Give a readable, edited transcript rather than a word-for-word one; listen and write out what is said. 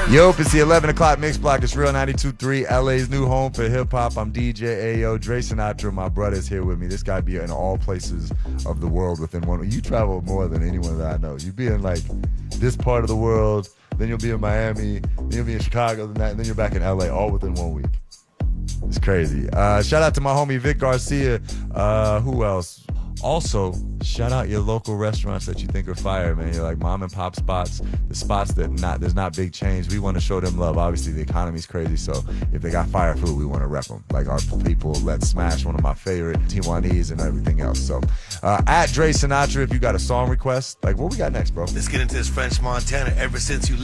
Yo, it's the 11 o'clock mix block. It's Real 92.3, LA's new home for hip-hop. I'm DJ Ayo. Dre Sinatra, my brother's here with me. This guy be in all places of the world within one. You travel more than anyone that I know. You be in, like, this part of the world, then you'll be in Miami, then you'll be in Chicago, and then you're back in LA, all within 1 week. It's crazy. Shout out to my homie Vic Garcia. Who else? Also, shout out your local restaurants that you think are fire, man. You're like mom and pop spots, the spots that there's not big chains. We want to show them love. Obviously, the economy's crazy, so if they got fire food, we want to rep them. Like our people, Let's Smash, one of my favorite, Tijuanese and everything else. So, at Dre Sinatra, if you got a song request, like what we got next, bro? Let's get into this French Montana. Ever since you